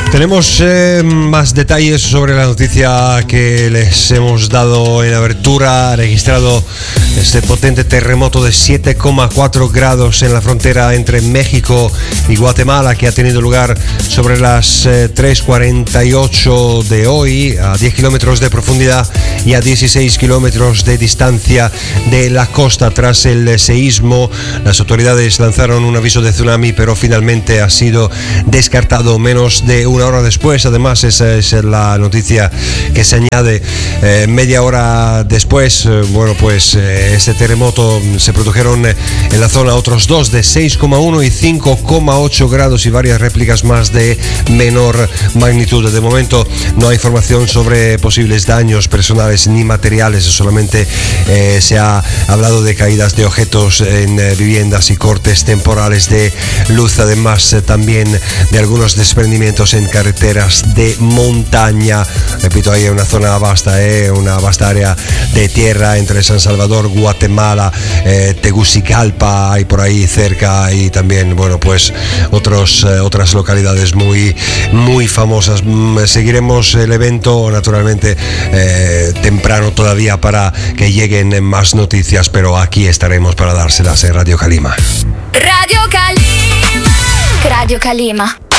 Tenemos más detalles sobre la noticia que les hemos dado en abertura. Ha registrado este potente terremoto de 7,4 grados en la frontera entre México y Guatemala, que ha tenido lugar sobre las 3:48 de hoy, a 10 kilómetros de profundidad y a 16 kilómetros de distancia de la costa. Tras el seísmo, las autoridades lanzaron un aviso de tsunami, pero finalmente ha sido descartado menos de una hora después. Además, esa es la noticia que se añade media hora después. Este terremoto se produjeron en la zona otros dos de 6,1 y 5,8 grados y varias réplicas más de menor magnitud. De momento no hay información sobre posibles daños personales ni materiales, solamente se ha hablado de caídas de objetos en viviendas y cortes temporales de luz, además también de algunos desprendimientos en carreteras de montaña. Repito, hay una zona vasta, una vasta área de tierra entre San Salvador, Guatemala, Tegucigalpa, hay por ahí cerca, y también otras localidades muy famosas. Seguiremos el evento naturalmente temprano todavía para que lleguen más noticias, pero aquí estaremos para dárselas en Radio Calima. Radio Calima. Radio Calima.